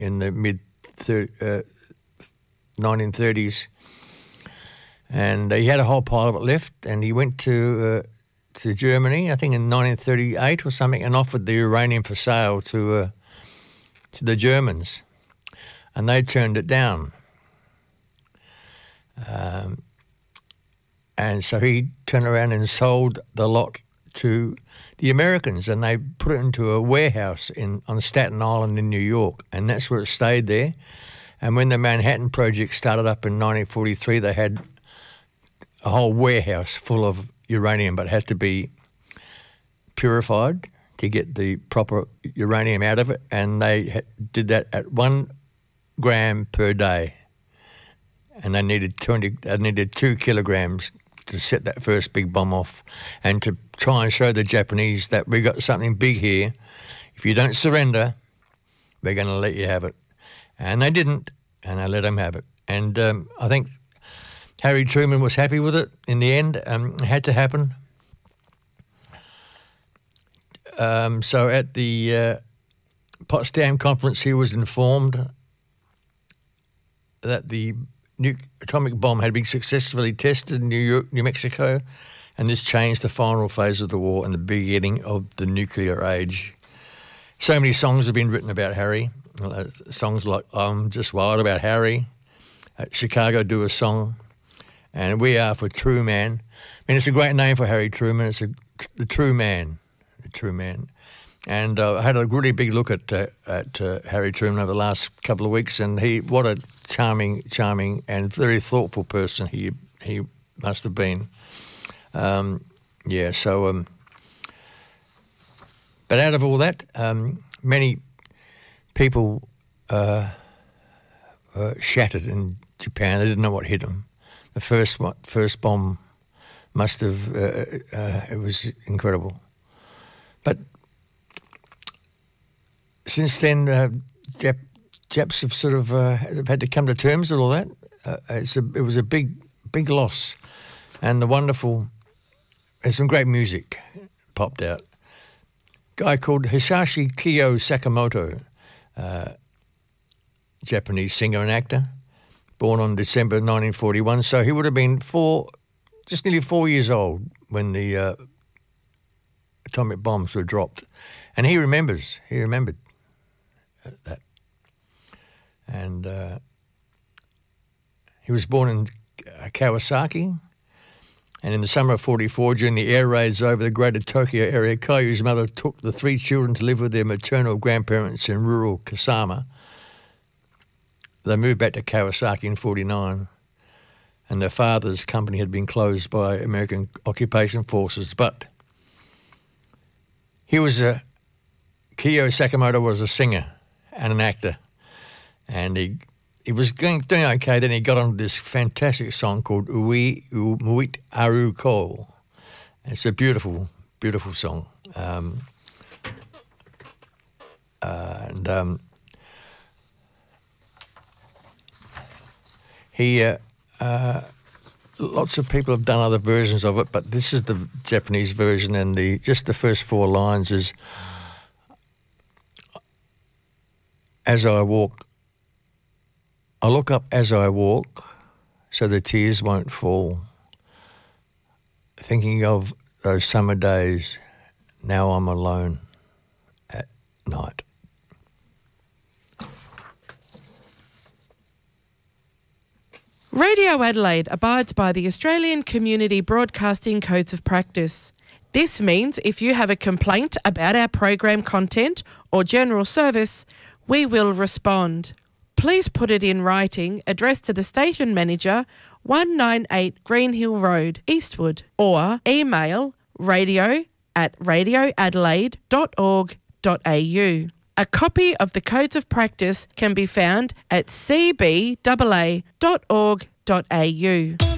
in the mid 1930s, and he had a whole pile of it left, and he went to Germany, I think in 1938 or something, and offered the uranium for sale to the Germans, and they turned it down. And so he turned around and sold the lot to the Americans, and they put it into a warehouse on Staten Island in New York, and that's where it stayed there. And when the Manhattan Project started up in 1943, they had a whole warehouse full of uranium, but it had to be purified to get the proper uranium out of it, and they did that at 1 gram per day, and they needed 2 kilograms to set that first big bomb off, and to try and show the Japanese that we got something big here. If you don't surrender, we're going to let you have it. And they didn't, and they let them have it. And I think Harry Truman was happy with it in the end. It had to happen. So at the Potsdam Conference, he was informed that the atomic bomb had been successfully tested in New Mexico, and this changed the final phase of the war and the beginning of the nuclear age. So many songs have been written about Harry. Songs like I'm Just Wild About Harry, Chicago do a song, and We Are for True Man. I mean, it's a great name for Harry Truman. It's the True Man, the True Man. And I had a really big look at Harry Truman over the last couple of weeks, and what a charming and very thoughtful person he must have been. But out of all that, many people shattered in Japan. They didn't know what hit them. The first bomb must have, it was incredible. But since then, Japs have sort of had to come to terms with all that. It was a big loss, and there's some great music popped out. Guy called Hisashi Kiyo Sakamoto, Japanese singer and actor, born on December 1941. So he would have been just nearly 4 years old when the atomic bombs were dropped, and he remembered that. And he was born in Kawasaki, and in the summer of 1944, during the air raids over the greater Tokyo area, Kayu's mother took the 3 children to live with their maternal grandparents in rural Kasama. They moved back to Kawasaki in 1949, and their father's company had been closed by American occupation forces. But Kiyo Sakamoto was a singer and an actor, and he was doing okay. Then he got on this fantastic song called Ui Umuit Aruko. It's a beautiful, beautiful song. Lots of people have done other versions of it, but this is the Japanese version, and just the first 4 lines is, as I walk, I look up as I walk, so the tears won't fall. Thinking of those summer days, now I'm alone at night. Radio Adelaide abides by the Australian Community Broadcasting Codes of Practice. This means if you have a complaint about our program content or general service, we will respond. Please put it in writing, addressed to the station manager, 198 Greenhill Road, Eastwood, or email radio@radioadelaide.org.au. A copy of the Codes of Practice can be found at cbaa.org.au.